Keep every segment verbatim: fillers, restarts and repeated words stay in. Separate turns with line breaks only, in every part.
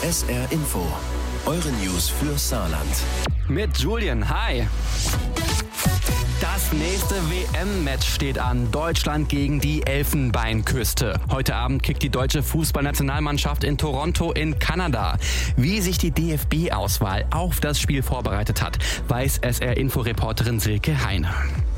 S R Info, eure News für Saarland.
Mit Julian, hi. Das nächste W M-Match steht an. Deutschland gegen die Elfenbeinküste. Heute Abend kickt die deutsche Fußballnationalmannschaft in Toronto in Kanada. Wie sich die D F B-Auswahl auf das Spiel vorbereitet hat, weiß S R-Info-Reporterin Silke Heine.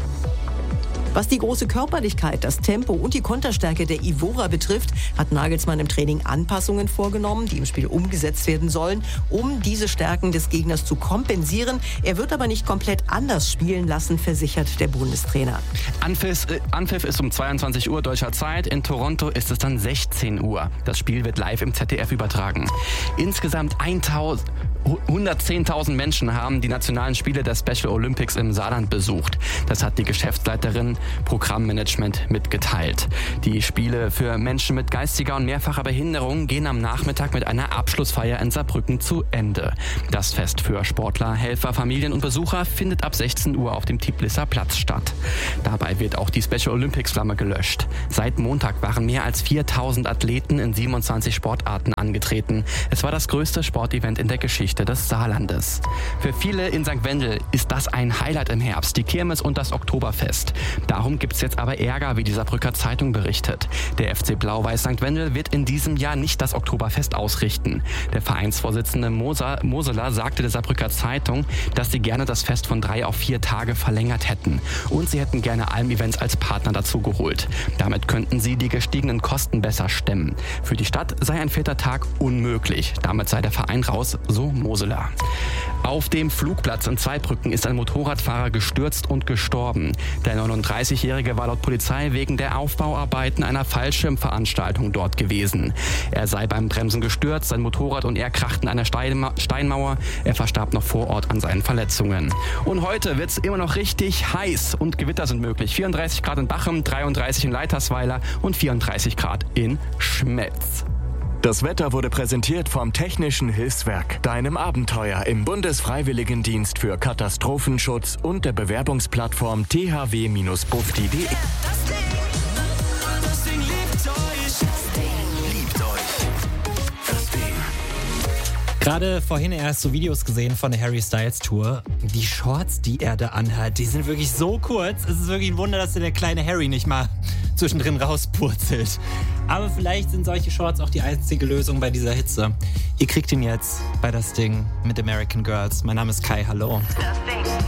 Was die große Körperlichkeit, das Tempo und die Konterstärke der Ivora betrifft, hat Nagelsmann im Training Anpassungen vorgenommen, die im Spiel umgesetzt werden sollen, um diese Stärken des Gegners zu kompensieren. Er wird aber nicht komplett anders spielen lassen, versichert der Bundestrainer.
Anpfiff, äh, Anpfiff ist um zweiundzwanzig Uhr deutscher Zeit. In Toronto ist es dann sechzehn Uhr. Das Spiel wird live im Z D F übertragen. Insgesamt hundertzehntausend Menschen haben die nationalen Spiele der Special Olympics im Saarland besucht. Das hat die Geschäftsleiterin Programmmanagement mitgeteilt. Die Spiele für Menschen mit geistiger und mehrfacher Behinderung gehen am Nachmittag mit einer Abschlussfeier in Saarbrücken zu Ende. Das Fest für Sportler, Helfer, Familien und Besucher findet ab sechzehn Uhr auf dem Tiblisser Platz statt. Dabei wird auch die Special Olympics Flamme gelöscht. Seit Montag waren mehr als viertausend Athleten in siebenundzwanzig Sportarten angetreten. Es war das größte Sportevent in der Geschichte des Saarlandes. Für viele in Sankt Wendel ist das ein Highlight im Herbst, die Kirmes und das Oktoberfest. Darum gibt es jetzt aber Ärger, wie die Saarbrücker Zeitung berichtet. Der F C Blau-Weiß Sankt Wendel wird in diesem Jahr nicht das Oktoberfest ausrichten. Der Vereinsvorsitzende Moser, Moseler sagte der Saarbrücker Zeitung, dass sie gerne das Fest von drei auf vier Tage verlängert hätten. Und sie hätten gerne Alm-Events als Partner dazu geholt. Damit könnten sie die gestiegenen Kosten besser stemmen. Für die Stadt sei ein vierter Tag unmöglich. Damit sei der Verein raus, so Moseler. Auf dem Flugplatz in Zweibrücken ist ein Motorradfahrer gestürzt und gestorben. Der neununddreißigjährige war laut Polizei wegen der Aufbauarbeiten einer Fallschirmveranstaltung dort gewesen. Er sei beim Bremsen gestürzt, sein Motorrad und er krachten an einer Steinmauer. Er verstarb noch vor Ort an seinen Verletzungen. Und heute wird es immer noch richtig heiß und Gewitter sind möglich. vierunddreißig Grad in Bachem, dreiunddreißig in Leitersweiler und vierunddreißig Grad in Schmelz.
Das Wetter wurde präsentiert vom Technischen Hilfswerk, deinem Abenteuer im Bundesfreiwilligendienst für Katastrophenschutz und der Bewerbungsplattform t h w Bindestrich bufdi punkt d e.
Gerade vorhin erst so Videos gesehen von der Harry Styles Tour. Die Shorts, die er da anhat, die sind wirklich so kurz. Es ist wirklich ein Wunder, dass der kleine Harry nicht mal zwischendrin rauspurzelt. Aber vielleicht sind solche Shorts auch die einzige Lösung bei dieser Hitze. Ihr kriegt ihn jetzt bei Das Ding mit American Girls. Mein Name ist Kai, hallo.
Das Ding.